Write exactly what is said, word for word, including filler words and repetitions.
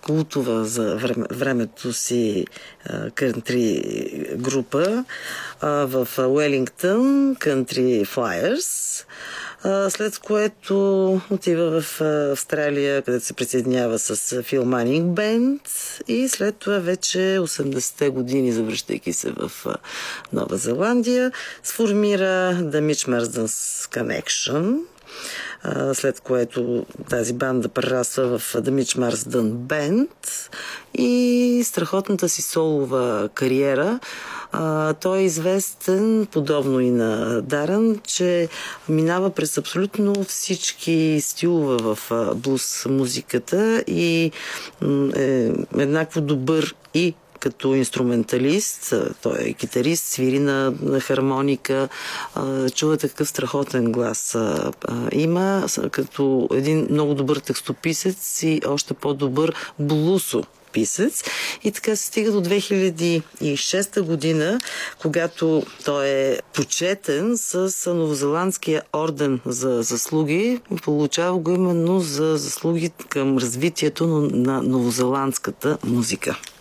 култова за време, времето си кънтри група в Уелингтън, Country Flyers, след което отива в Австралия, където се присъединява с Фил Манинг Бенд и след това вече осемдесетте години, завръщайки се в Нова Зеландия, сформира The Mitch Marsden's Connection, след което тази банда прераства в The Mitch Marsden Band и страхотната си солова кариера. А, той е известен, подобно и на Дарън, че минава през абсолютно всички стилове в блуз музиката и е еднакво добър и като инструменталист, той е китарист, свири на, на хармоника, чувате какъв страхотен глас има, като един много добър текстописец и още по-добър блусо писец. И така се стига до две хиляди и шеста година, когато той е почетен с Новозеландския орден за заслуги. Получава го именно за заслуги към развитието на новозеландската музика.